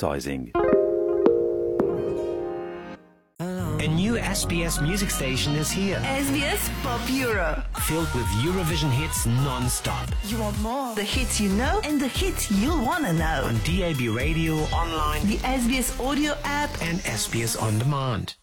advertising. A new SBS music station is here. SBS Pop Euro. Filled with Eurovision hits non-stop. You want more? The hits you know and the hits you'll want to know. On DAB radio, online, the SBS audio app and SBS On Demand.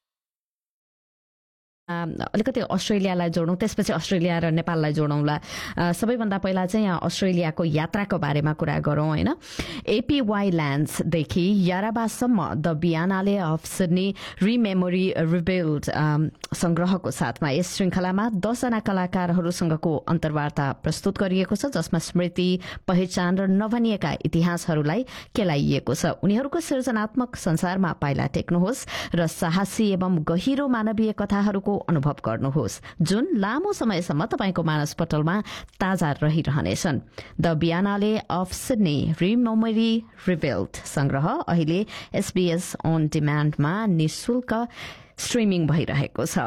अलिकति अस्ट्रेलियालाई जोडौँ, त्यसपछि Australia र नेपाललाई जोडौँला। सबैभन्दा पहिला चाहिँ यहाँ अस्ट्रेलियाको यात्राको बारेमा कुरा गरौँ हैन। APY ल्यान्ड्सदेखि याराबासम्म the बियानाले of Sydney रिमेमोरी rebuild संग्रहको साथमा यस श्रृङ्खलामा 10 जना कलाकारहरूसँगको अन्तर्वार्ता प्रस्तुत गरिएको छ, जसमा स्मृति, पहिचान र नभनिएका इतिहासहरूलाई केलाइएको छ। उनीहरूको सृजनात्मक संसारमा पाइला टेक्नुहोस् र साहसी एवं गहिरो मानवीय कथाहरूको अनुभव गर्नुहोस्, जुन लामो समयसम्म तपाईको मानसपटलमा ताजा रहिरहनेछन्। द बियानाले अफ सिडनी रिमेमोरी रिबिल्ड संग्रह अहिले SBS अन डिमान्डमा निशुल्क स्ट्रिमिङ भइरहेको छ।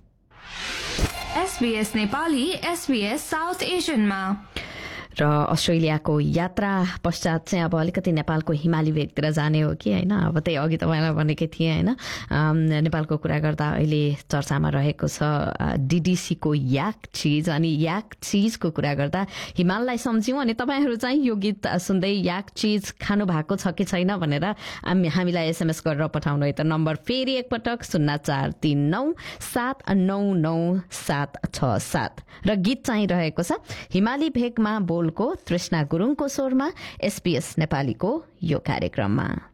SBS नेपाली SBS साउथ एसियनमा र अस्ट्रेलियाको यात्रा पश्चात चाहिँ अब अलिकति नेपालको हिमाली भेगतिर जाने हो कि हैन। अब त्यही अघि तपाईलाई भनेकै थिएँ हैन, नेपालको कुरा गर्दा अहिले चर्चामा रहेको छ डीडीसीको याक चीज। अनि याक चीजको कुरा गर्दा हिमाललाई सम्झ्यौं, अनि तपाईहरु चाहिँ यो गीत सुन्दै याक चीज खानु भएको छ कि छैन भनेर हामीलाई एसएमएस गरेर पठाउनु है त। नम्बर फेरि एकपटक 0439979767 र गीत चाहिँ रहेको छ हिमाली भेगमा को तृष्णा गुरुङको स्वरमा SBS नेपालीको यो कार्यक्रममा।